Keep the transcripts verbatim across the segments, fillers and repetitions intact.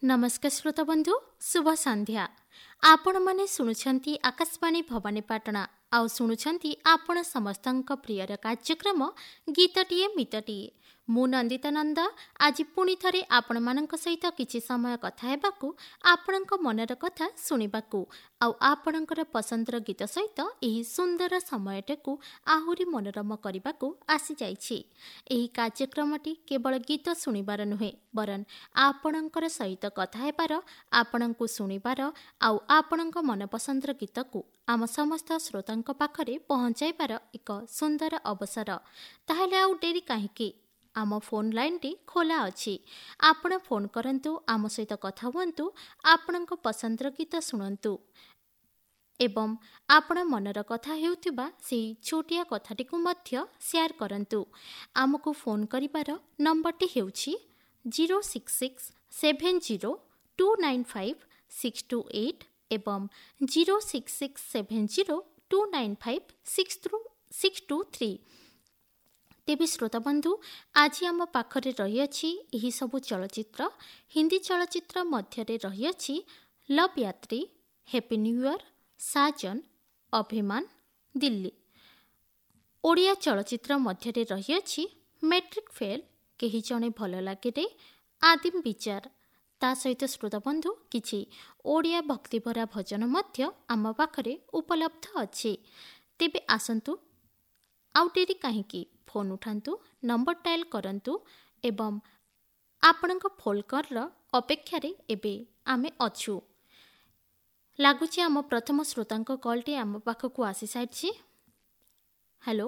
नमस्कार श्रोता बंधु शुभ संध्या। आपण माने शुणुछंती आकाशवाणी भवानीपाटना आउ शुणुछंती आपण समस्तंक प्रियर कार्यक्रम गीतटीए मितटीए। मु नंदिता नंद आज पुणी थरे आपण मानक सहित किछि समय कथा हेबाकू आपणक मनर कथा सुनिबाकू आउ आपणकर पसंदर गीत सहित एही सुंदर समयटेकू आहुरी मनोरम करबाकू आसी जाइछि। एही कार्यक्रमटी केवल गीत सुनिबार नुहे बरन आपणकर सहित कथा हेबार आपणଙ୍କୁ सुनिबार आउ आपणଙ୍କ मनपसंदर गीतकू आम समस्त श्रोतांक पाखरे पहुंचाइबार एक सुंदर अवसर। ताहेले आउ डेरी काहेकि आम फोन लाइन टी खोला अछि। आपण फोन करंतु आम सहित कथा हुअंतु आपणଙ୍କ पसंदर गीत सुनंतु एवं आपण मनर कथा हेउथिबा सेही छोटिया कथाटिकु मध्य शेयर करंतु। आमको phone करिबार नंबरटी हेउछि zero six six seven zero to nine five six to eight एवं zero six six seven zero to nine five six to six to three. तेबे श्रोता बंधु आज आम पाखरे रही अछि एही सबु चलचित्र। हिंदी चलचित्र मध्यरे रही अछि लव यात्री, हैप्पी न्यू ईयर, साजन, अभिमान, दिल्ली। ओडिया चलचित्र मध्यरे रही अछि मैट्रिक फेल, केही जणे भल लागे रे, आदिम विचार। ता सहित श्रोता बंधु किछि ओडिया भक्तिभरा भजन मध्य आम पाखरे उपलब्ध अछि। तेबे आसंतु आउ डेरी काहेकि फोन उठांतु, नंबर डायल करंतु एवं आपणक फोन कॉल अपेक्षारे एबे आमे अछु। लागुची आम प्रथम श्रोतांक कॉलटी आम पाखकु आसी साइछि। हेलो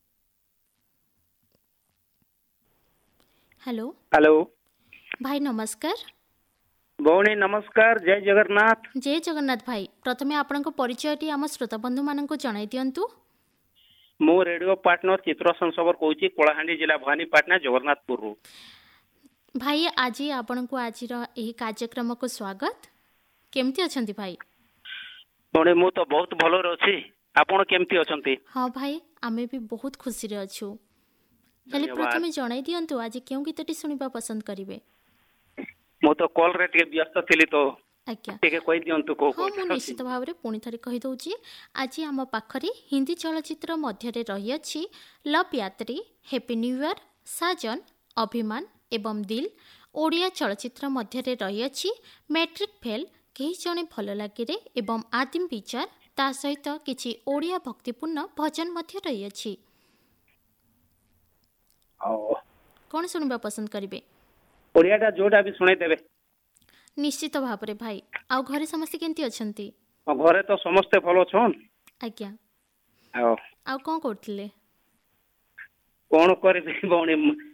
हेलो हेलो भाई नमस्कार। भौणी नमस्कार, जय जगन्नाथ। जय जगन्नाथ भाई। प्रथमे आपणक परिचयटी आम श्रोता बंधु माननकु जणाई दियंतु। मो रेडियो पार्टनर चित्रसन सबर कहूची, कोलाहांडी जिला भवानीपाटना जगन्नाथपुर रु। भाई आज आपणकु आजिर एही कार्यक्रम को स्वागत। केमती अछंती भाई? भौणी मु तो बहुत भलो रहछि, आपण केमती अछंती? हां भाई आमे भी बहुत खुशी रे अछु। हेले प्रथमे जणाई दियंतु आज केउ गीतटी सुनिबा पसंद करिवे? मु तो कॉल रे टिके व्यस्त थिली तो आज्ञा टिके कहि दियंतु को को। हां मु निश्चित भाव रे पुनी थरी कहि दउची। आज आम पाखरे हिंदी चलचित्र मध्यरे रही अछि लव यात्री, हैप्पी न्यू ईयर, साजन, अभिमान एवं दिल। ओडिया चलचित्र मध्यरे रही अछि मैट्रिक फेल, केही जणे भल लागे रे एवं आदिम विचार। ता सहित किछि ओडिया भक्तिपूर्ण भजन मध्य रही अछि। ओ कोन सुनिबा पसंद करिवे? ओडियाटा जोटा भी सुनै देबे। निश्चित भाव रे भाई। आउ घरे समस्त केंती अछंती? घरे तो समस्त भलो छन। आज्ञा आओ आउ कोन करथिले? कोन करबे भौणी